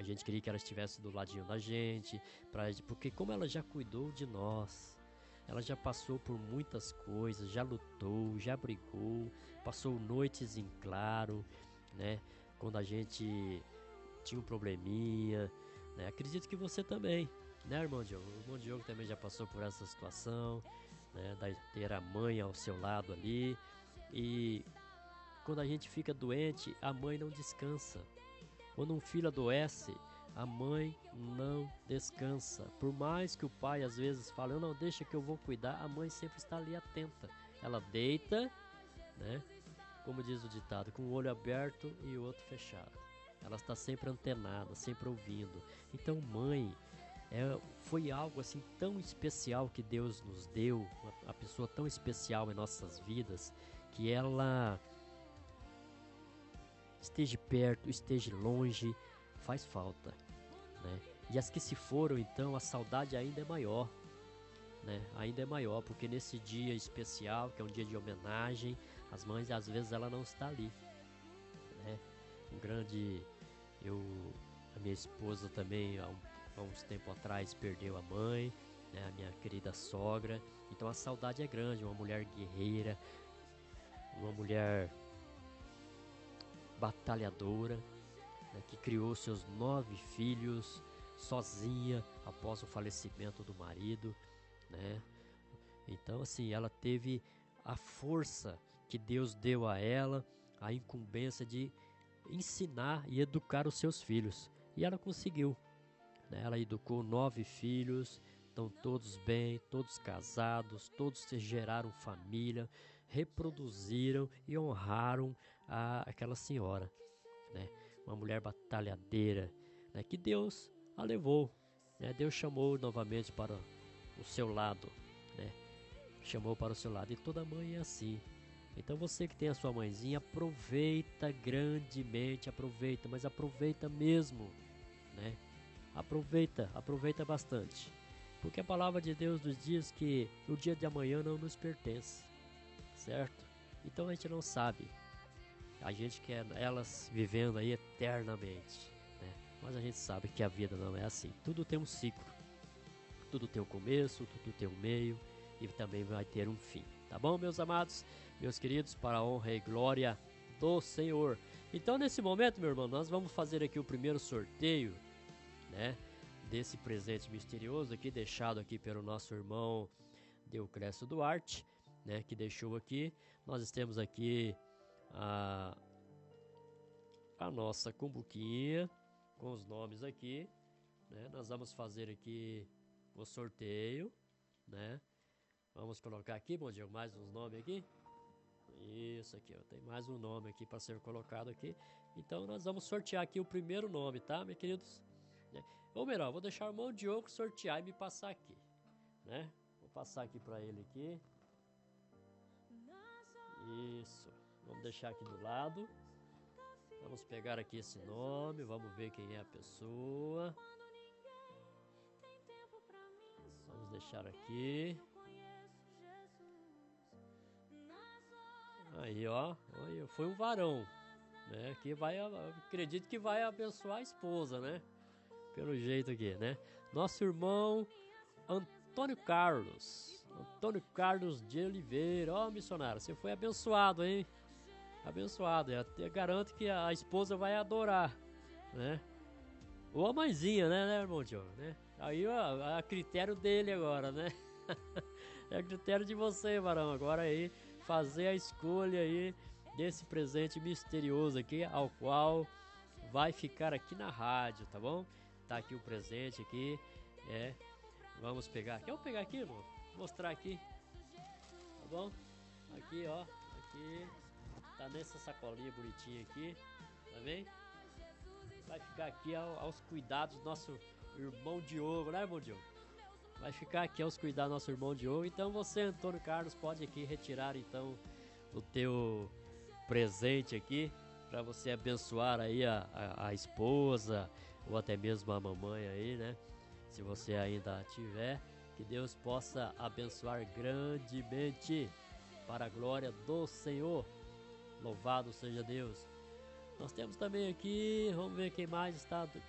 A gente queria que ela estivesse do ladinho da gente, porque como ela já cuidou de nós, ela já passou por muitas coisas, já lutou, já brigou, passou noites em claro, né? Quando a gente tinha um probleminha, né? Acredito que você também, né, irmão Diogo? O irmão Diogo também já passou por essa situação, né? De ter a mãe ao seu lado ali. E quando a gente fica doente, a mãe não descansa. Quando um filho adoece, a mãe não descansa. Por mais que o pai às vezes fale, não, deixa que eu vou cuidar, a mãe sempre está ali atenta. Ela deita, né? Como diz o ditado, com o olho aberto e o outro fechado. Ela está sempre antenada, sempre ouvindo. Então, mãe, foi algo assim tão especial que Deus nos deu, uma pessoa tão especial em nossas vidas, que ela esteja perto, esteja longe, faz falta, né? E as que se foram, então, a saudade ainda é maior, né? Ainda é maior, porque nesse dia especial, que é um dia de homenagem, as mães, às vezes, ela não está ali, né? A minha esposa também, há uns tempos atrás, perdeu a mãe, né? A minha querida sogra. Então a saudade é grande, uma mulher guerreira, uma mulher batalhadora, né, que criou seus 9 filhos sozinha após o falecimento do marido, né? Então, assim, ela teve a força que Deus deu a ela, a incumbência de ensinar e educar os seus filhos. E ela conseguiu, né? Ela educou 9 filhos, estão todos bem, todos casados, todos geraram família, reproduziram e honraram aquela senhora, né? Uma mulher batalhadeira, né? Que Deus a levou, né? Deus chamou novamente para o seu lado, né? Chamou para o seu lado, e toda mãe é assim. Então você que tem a sua mãezinha, aproveita grandemente, aproveita, mas aproveita mesmo, né? Aproveita bastante. Porque a palavra de Deus nos diz que o dia de amanhã não nos pertence, certo? Então a gente não sabe. A gente quer elas vivendo aí eternamente, né? Mas a gente sabe que a vida não é assim. Tudo tem um ciclo. Tudo tem um começo, tudo tem um meio e também vai ter um fim. Tá bom, meus amados, meus queridos, para a honra e glória do Senhor. Então, nesse momento, meu irmão, nós vamos fazer aqui o primeiro sorteio, né, desse presente misterioso aqui, deixado aqui pelo nosso irmão Deucrécio Duarte, né, que deixou aqui. Nós temos aqui a nossa cumbuquinha com os nomes aqui, né? Nós vamos fazer aqui o sorteio, né? Vamos colocar aqui, bom dia, mais uns nomes aqui. Isso aqui, ó, tem mais um nome aqui para ser colocado aqui. Então nós vamos sortear aqui o primeiro nome, tá, meus queridos? Ou melhor, vou deixar o irmão Diogo sortear e me passar aqui, né? Vou passar aqui para ele aqui. Isso. Vamos deixar aqui do lado. Vamos pegar aqui esse nome, vamos ver quem é a pessoa. Vamos deixar aqui. Aí, ó, foi um varão, né? Que acredito que vai abençoar a esposa, né? Pelo jeito aqui, né? Nosso irmão Antônio Carlos de Oliveira. Ó, missionário, você foi abençoado, hein? Abençoado. Eu garanto que a esposa vai adorar, né? Ou a mãezinha, né, irmão Diogo, né? Aí, ó, a critério dele agora, né? É a critério de você, varão, agora aí, fazer a escolha aí desse presente misterioso aqui, ao qual vai ficar aqui na rádio, tá bom? Tá aqui o presente aqui, vamos pegar aqui, vamos pegar aqui, irmão, mostrar aqui, tá bom? Aqui, ó, aqui, tá nessa sacolinha bonitinha aqui, tá bem? Vai ficar aqui aos cuidados do nosso irmão Diogo, né, irmão Diogo? Vai ficar aqui aos cuidados do nosso irmão Diogo. Então você, Antônio Carlos, pode aqui retirar então o teu presente aqui, para você abençoar aí a esposa, ou até mesmo a mamãe aí, né? Se você ainda tiver, que Deus possa abençoar grandemente, para a glória do Senhor. Louvado seja Deus. Nós temos também aqui, vamos ver quem mais está